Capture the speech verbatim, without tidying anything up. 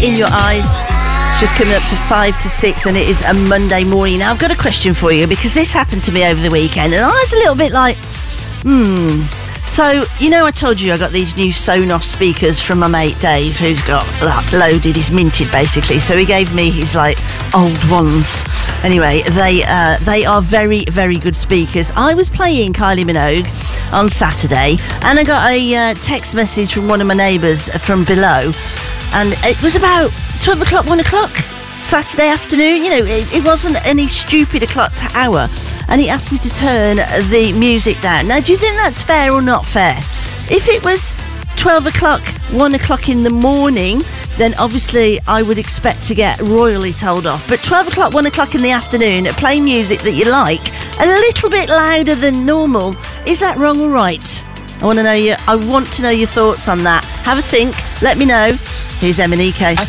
In Your Eyes. It's just coming up to five to six and it is a Monday morning. Now I've got a question for you because this happened to me over the weekend and I was a little bit like, hmm. So, you know, I told you I got these new Sonos speakers from my mate Dave, who's got like, loaded, he's minted basically. So he gave me his like old ones. Anyway, they uh, they are very, very good speakers. I was playing Kylie Minogue on Saturday and I got a uh, text message from one of my neighbours from below, and it was about twelve o'clock, one o'clock Saturday afternoon. You know, it, it wasn't any stupid o'clock to hour, and he asked me to turn the music down. Now, do you think that's fair or not fair? If it was twelve o'clock, one o'clock in the morning, then obviously I would expect to get royally told off. But twelve o'clock, one o'clock in the afternoon, play music that you like a little bit louder than normal, is that wrong or right? I want to know you. I want to know your thoughts on that. Have a think. Let me know. Here's Emanike.